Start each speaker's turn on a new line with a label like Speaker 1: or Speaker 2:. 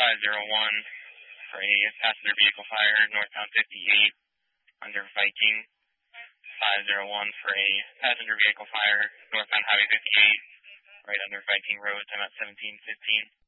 Speaker 1: 501 for a passenger vehicle fire northbound 58 under Viking. 501 for a passenger vehicle fire northbound Highway 58 right under Viking Road. I'm at 1715.